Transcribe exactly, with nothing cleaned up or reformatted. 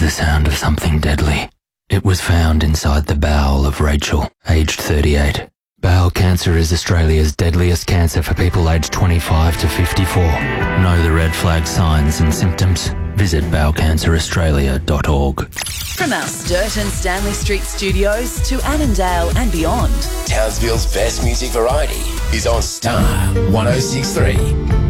the sound of something deadly. It was found inside the bowel of Rachel, aged thirty-eight. Bowel cancer is Australia's deadliest cancer for people aged twenty-five to fifty-four. Know the red flag signs and symptoms? Visit bowel cancer australia dot org. From our Sturt and Stanley Street studios to Annandale and beyond, Townsville's best music variety is on Star one oh six point three.